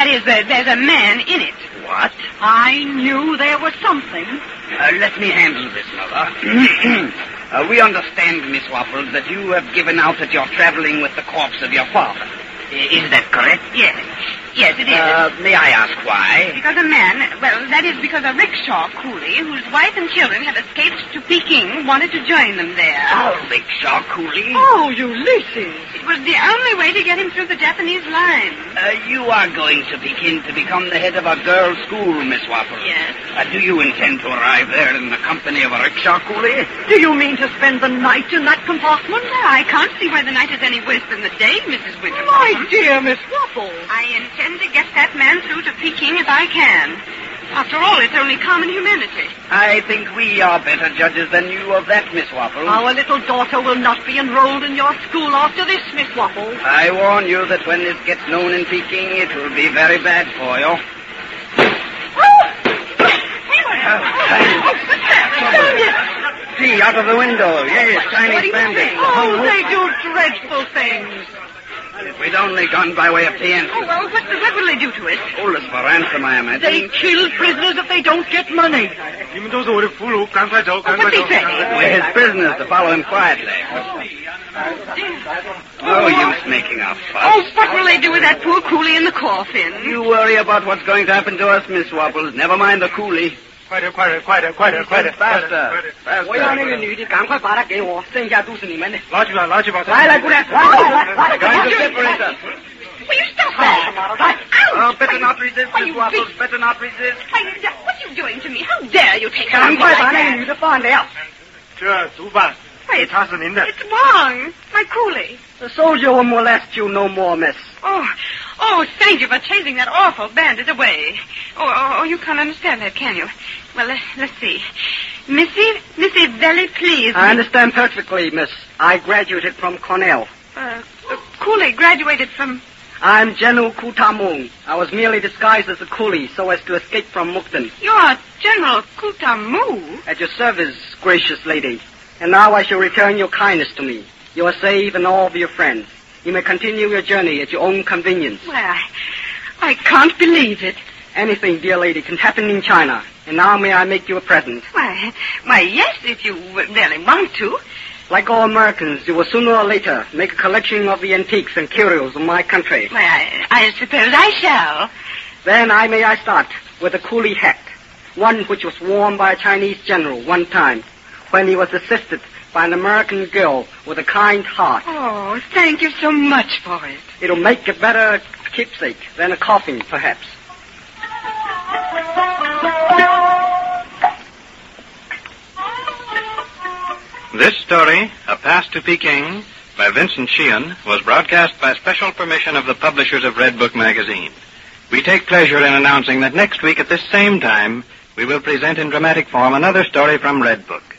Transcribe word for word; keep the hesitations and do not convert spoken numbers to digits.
That is, uh, there's a man in it. What? I knew there was something. Uh, let me handle this, Mother. uh, we understand, Miss Waffles, that you have given out that you're traveling with the corpse of your father. Is that correct? Yes. Yes, it is. Uh, may I ask why? Because a man, well, that is because a rickshaw coolie whose wife and children had escaped to Peking wanted to join them there. A rickshaw coolie? Oh, Ulysses. It was the only way to get him through the Japanese lines. Uh, you are going to Peking to become the head of a girls' school, Miss Waffles. Yes. Uh, do you intend to arrive there in the company of a rickshaw coolie? Do you mean to spend the night in that compartment? Well, I can't see why the night is any worse than the day, Missus Winterbourne. My dear Miss Waffles. I intend to get that man through to Peking if I can. After all, it's only common humanity. I think we are better judges than you of that, Miss Waffles. Our little daughter will not be enrolled in your school after this, Miss Waffles. I warn you that when this gets known in Peking, it will be very bad for you. See, out of the window. Yes, Chinese bandits. Oh, they do dreadful things. If we'd only gone by way of Tientsin. Oh, well, what, what will they do to us? Hold us for ransom, I imagine. They kill prisoners if they don't get money. What's he say? We're his prisoners to follow him quietly. No use making a fuss. Oh, what will they do with that poor coolie in the coffin? You worry about what's going to happen to us, Miss Waffles. Never mind the coolie. 快点，快点，快点，快点，快点 Faster, faster. 我要那个女的，赶快把她给我，剩下都是你们的。 拿去吧，拿去吧。 来来，过来，来来来 They're going to separate us. Will you stop that? Oh, better not resist, Miss Waffles. Better not resist. Why, what are you doing to me? How dare you take 赶 on 快 like 把那个 that? 女的放掉。 这主办， Wait, 他是您的。 it's Wong, my coolie. The soldier will molest you no more, miss. Oh, oh, thank you for chasing that awful bandit away. Oh, oh, oh you can't understand that, can you? Well, let, let's see. Missy, Missy, very please. I understand perfectly, miss. I graduated from Cornell. Uh, uh, coolie graduated from... I'm General Kutamung. I was merely disguised as a coolie so as to escape from Mukden. You're General Kutamu. At your service, gracious lady. And now I shall return your kindness to me. You are safe and all of your friends. You may continue your journey at your own convenience. Well, I, I can't believe it. Anything, dear lady, can happen in China. And now may I make you a present? Why, why, yes, if you really want to. Like all Americans, you will sooner or later make a collection of the antiques and curios of my country. Why, I, I suppose I shall. Then I may I start with a coolie hat, one which was worn by a Chinese general one time when he was assisted by an American girl with a kind heart. Oh, thank you so much for it. It'll make a better keepsake than a coffin, perhaps. This story, A Pass to Peking, by Vincent Sheehan, was broadcast by special permission of the publishers of Red Book magazine. We take pleasure in announcing that next week at this same time, we will present in dramatic form another story from Red Book.